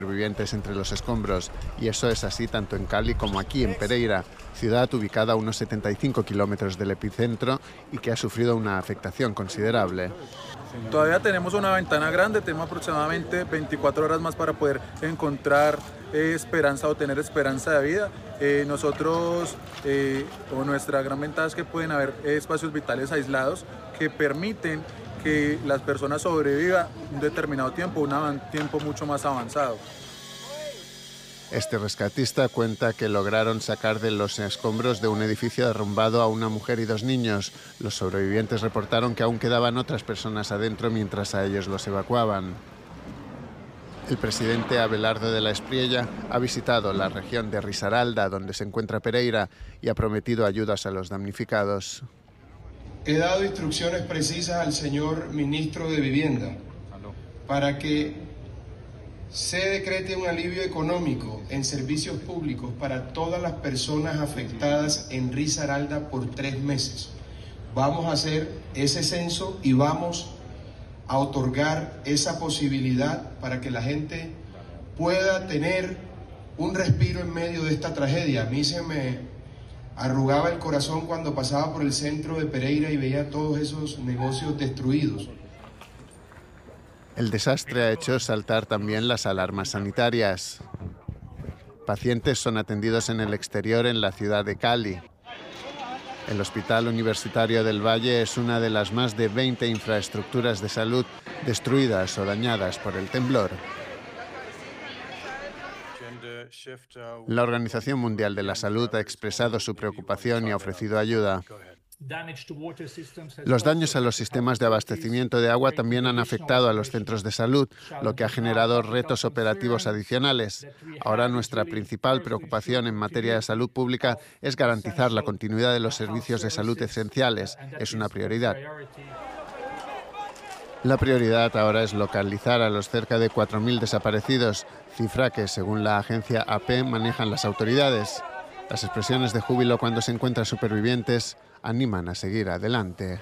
supervivientes entre los escombros, y eso es así tanto en Cali como aquí en Pereira, ciudad ubicada a unos 75 kilómetros del epicentro y que ha sufrido una afectación considerable. Todavía tenemos una ventana grande, tenemos aproximadamente 24 horas más para poder encontrar esperanza o tener esperanza de vida. Nosotros, o nuestra gran ventaja es que pueden haber espacios vitales aislados que permiten que las personas sobrevivan un determinado tiempo, un tiempo mucho más avanzado. Este rescatista cuenta que lograron sacar de los escombros de un edificio derrumbado a una mujer y 2 niños. Los sobrevivientes reportaron que aún quedaban otras personas adentro mientras a ellos los evacuaban. El presidente Abelardo de la Espriella ha visitado la región de Risaralda, donde se encuentra Pereira, y ha prometido ayudas a los damnificados. He dado instrucciones precisas al señor ministro de Vivienda para que se decrete un alivio económico en servicios públicos para todas las personas afectadas en Risaralda por 3 meses. Vamos a hacer ese censo y vamos a otorgar esa posibilidad para que la gente pueda tener un respiro en medio de esta tragedia. A mí se me arrugaba el corazón cuando pasaba por el centro de Pereira y veía todos esos negocios destruidos. El desastre ha hecho saltar también las alarmas sanitarias. Pacientes son atendidos en el exterior en la ciudad de Cali. El Hospital Universitario del Valle es una de las más de 20 infraestructuras de salud destruidas o dañadas por el temblor. La Organización Mundial de la Salud ha expresado su preocupación y ha ofrecido ayuda. Los daños a los sistemas de abastecimiento de agua también han afectado a los centros de salud, lo que ha generado retos operativos adicionales. Ahora nuestra principal preocupación en materia de salud pública es garantizar la continuidad de los servicios de salud esenciales. Es una prioridad. La prioridad ahora es localizar a los cerca de 4.000 desaparecidos, cifra que, según la agencia AP, manejan las autoridades. Las expresiones de júbilo cuando se encuentran supervivientes animan a seguir adelante.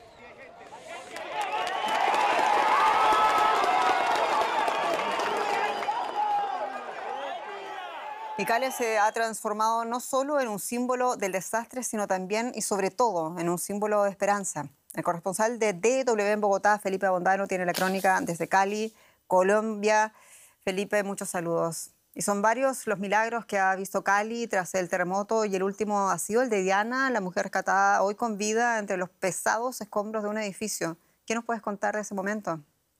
Cali se ha transformado no solo en un símbolo del desastre, sino también y sobre todo en un símbolo de esperanza. El corresponsal de DW en Bogotá, Felipe Abondano, tiene la crónica desde Cali, Colombia. Felipe, muchos saludos. Y son varios los milagros que ha visto Cali tras el terremoto, y el último ha sido el de Diana, la mujer rescatada hoy con vida entre los pesados escombros de un edificio. ¿Qué nos puedes contar de ese momento?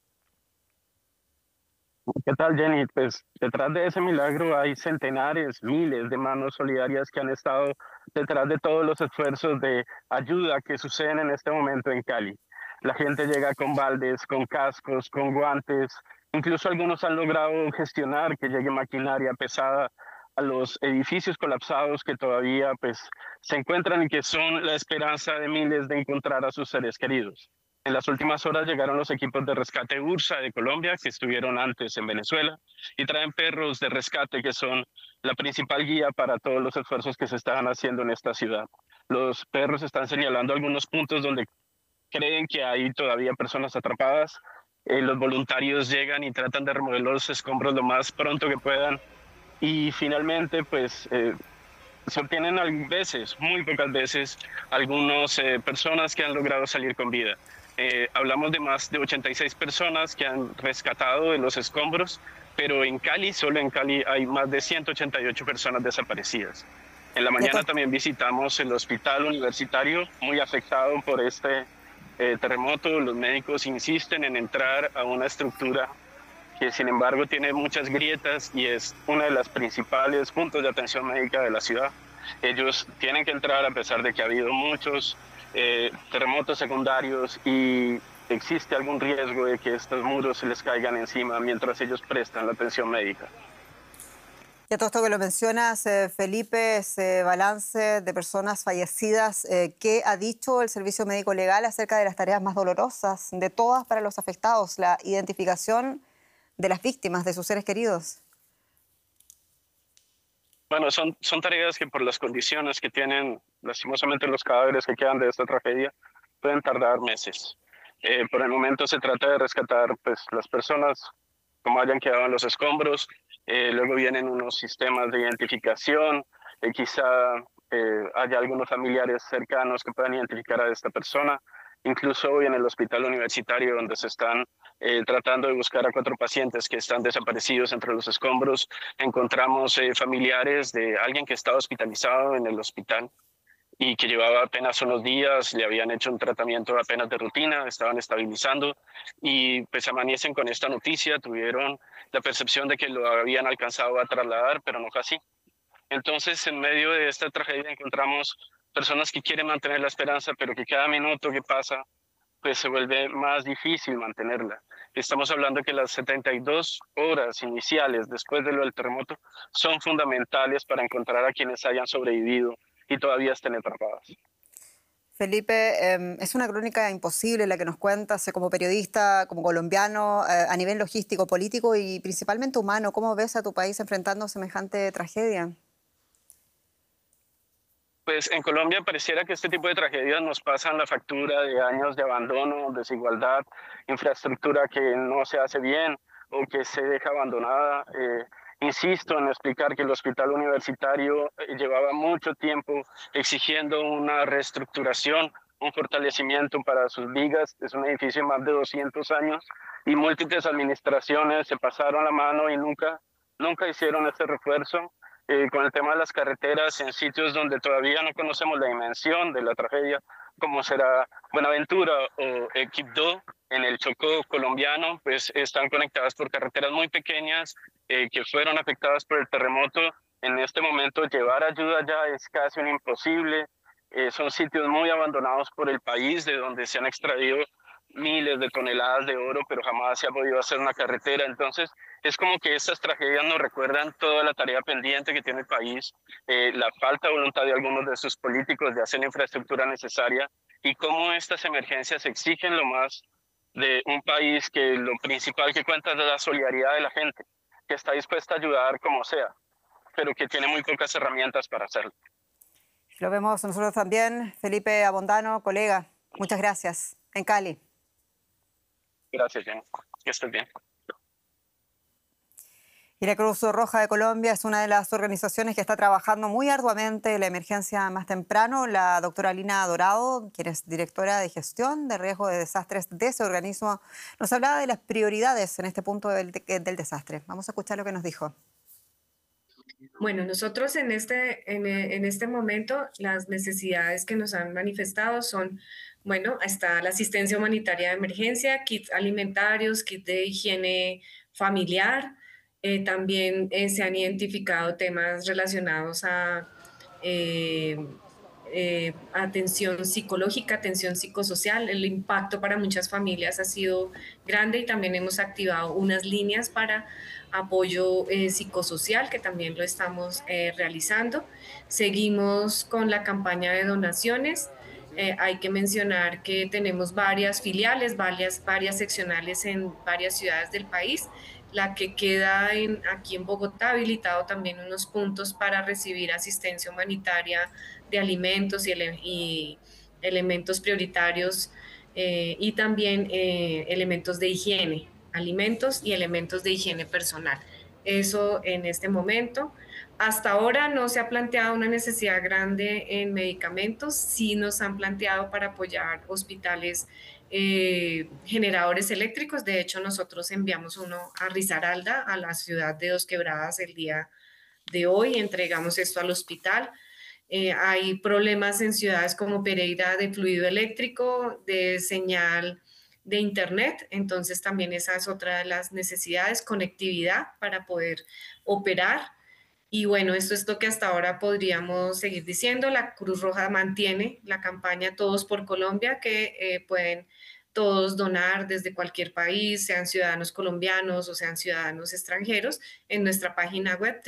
¿Qué tal, Jenny? Pues detrás de ese milagro hay centenares, miles de manos solidarias que han estado detrás de todos los esfuerzos de ayuda que suceden en este momento en Cali. La gente llega con baldes, con cascos, con guantes. Incluso algunos han logrado gestionar que llegue maquinaria pesada a los edificios colapsados que todavía pues, se encuentran y que son la esperanza de miles de encontrar a sus seres queridos. En las últimas horas llegaron los equipos de rescate URSA de Colombia, que estuvieron antes en Venezuela, y traen perros de rescate que son la principal guía para todos los esfuerzos que se están haciendo en esta ciudad. Los perros están señalando algunos puntos donde creen que hay todavía personas atrapadas. Los voluntarios llegan y tratan de remover los escombros lo más pronto que puedan. Y finalmente, pues, se obtienen a veces, muy pocas veces, algunas personas que han logrado salir con vida. Hablamos de más de 86 personas que han rescatado de los escombros, pero en Cali, solo en Cali, hay más de 188 personas desaparecidas. En la mañana también visitamos el hospital universitario, muy afectado por este terremoto. Los médicos insisten en entrar a una estructura que sin embargo tiene muchas grietas y es uno de los principales puntos de atención médica de la ciudad. Ellos tienen que entrar a pesar de que ha habido muchos terremotos secundarios y existe algún riesgo de que estos muros se les caigan encima mientras ellos prestan la atención médica. Y a todo esto que lo mencionas, Felipe, ese balance de personas fallecidas, ¿qué ha dicho el Servicio Médico Legal acerca de las tareas más dolorosas de todas para los afectados, la identificación de las víctimas, de sus seres queridos? Bueno, son tareas que por las condiciones que tienen, lastimosamente, los cadáveres que quedan de esta tragedia, pueden tardar meses. Por el momento se trata de rescatar pues, las personas cómo hayan quedado en los escombros. Luego vienen unos sistemas de identificación, quizá haya algunos familiares cercanos que puedan identificar a esta persona. Incluso hoy en el hospital universitario, donde se están tratando de buscar a 4 pacientes que están desaparecidos entre los escombros, encontramos familiares de alguien que estaba hospitalizado en el hospital y que llevaba apenas unos días, le habían hecho un tratamiento apenas de rutina, estaban estabilizando y pues amanecen con esta noticia, tuvieron la percepción de que lo habían alcanzado a trasladar, pero no fue así. Entonces, en medio de esta tragedia encontramos personas que quieren mantener la esperanza, pero que cada minuto que pasa, pues se vuelve más difícil mantenerla. Estamos hablando que las 72 horas iniciales después de lo del terremoto son fundamentales para encontrar a quienes hayan sobrevivido y todavía estén atrapadas. Felipe, es una crónica imposible la que nos cuentas como periodista, como colombiano, a nivel logístico, político y principalmente humano. ¿Cómo ves a tu país enfrentando semejante tragedia? Pues en Colombia pareciera que este tipo de tragedias nos pasan la factura de años de abandono, desigualdad, infraestructura que no se hace bien o que se deja abandonada. Insisto en explicar que el hospital universitario llevaba mucho tiempo exigiendo una reestructuración, un fortalecimiento para sus vigas. Es un edificio de más de 200 años y múltiples administraciones se pasaron la mano y nunca hicieron ese refuerzo. Con el tema de las carreteras en sitios donde todavía no conocemos la dimensión de la tragedia, como será Buenaventura o Quibdó, en el Chocó colombiano, pues están conectadas por carreteras muy pequeñas que fueron afectadas por el terremoto. En este momento llevar ayuda ya es casi un imposible. Son sitios muy abandonados por el país, de donde se han extraído miles de toneladas de oro, pero jamás se ha podido hacer una carretera. Entonces, es como que estas tragedias nos recuerdan toda la tarea pendiente que tiene el país, la falta de voluntad de algunos de sus políticos de hacer la infraestructura necesaria y cómo estas emergencias exigen lo más de un país que lo principal que cuenta es la solidaridad de la gente, que está dispuesta a ayudar como sea, pero que tiene muy pocas herramientas para hacerlo. Lo vemos nosotros también. Felipe Abondano, colega, muchas gracias. En Cali. Gracias, Jenny. Que estés bien. Y la Cruz Roja de Colombia es una de las organizaciones que está trabajando muy arduamente en la emergencia más temprano. La doctora Lina Dorado, quien es directora de gestión de riesgo de desastres de ese organismo, nos hablaba de las prioridades en este punto del desastre. Vamos a escuchar lo que nos dijo. Bueno, nosotros en este momento las necesidades que nos han manifestado son, bueno, está la asistencia humanitaria de emergencia, kits alimentarios, kits de higiene familiar. También se han identificado temas relacionados a atención psicológica, atención psicosocial. El impacto para muchas familias ha sido grande y también hemos activado unas líneas para apoyo psicosocial, que también lo estamos realizando. Seguimos con la campaña de donaciones. Hay que mencionar que tenemos varias filiales, varias seccionales en varias ciudades del país. La que queda aquí en Bogotá, habilitado también unos puntos para recibir asistencia humanitaria de alimentos y elementos prioritarios y también elementos de higiene, alimentos y elementos de higiene personal. Eso en este momento. Hasta ahora no se ha planteado una necesidad grande en medicamentos, sí nos han planteado para apoyar hospitales generadores eléctricos. De hecho, nosotros enviamos uno a Risaralda, a la ciudad de Dos Quebradas, el día de hoy. Entregamos esto al hospital. Hay problemas en ciudades como Pereira de fluido eléctrico, de señal de internet, entonces también esa es otra de las necesidades, conectividad para poder operar. Y bueno, esto es lo que hasta ahora podríamos seguir diciendo. La Cruz Roja mantiene la campaña Todos por Colombia, que pueden todos donar desde cualquier país, sean ciudadanos colombianos o sean ciudadanos extranjeros, en nuestra página web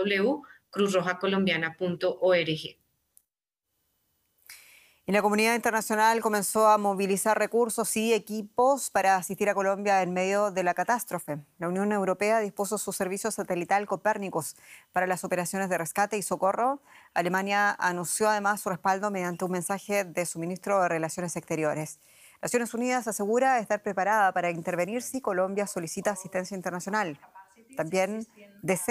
www.cruzrojacolombiana.org. Y la comunidad internacional comenzó a movilizar recursos y equipos para asistir a Colombia en medio de la catástrofe. La Unión Europea dispuso su servicio satelital Copérnicus para las operaciones de rescate y socorro. Alemania anunció además su respaldo mediante un mensaje de su ministro de Relaciones Exteriores. Naciones Unidas asegura estar preparada para intervenir si Colombia solicita asistencia internacional. También desea